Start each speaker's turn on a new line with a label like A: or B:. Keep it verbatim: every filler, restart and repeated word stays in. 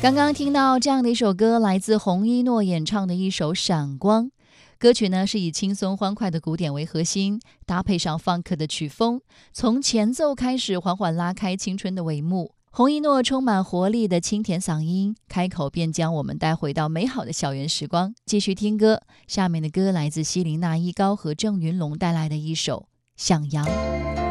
A: 刚刚听到这样的一首歌，来自洪一诺演唱的一首《闪光》。歌曲呢是以轻松欢快的鼓点为核心，搭配上 funk 的曲风，从前奏开始缓缓拉开青春的帷幕。洪一诺充满活力的清甜嗓音，开口便将我们带回到美好的校园时光。继续听歌，下面的歌来自希林娜依高和郑云龙带来的一首《向阳》。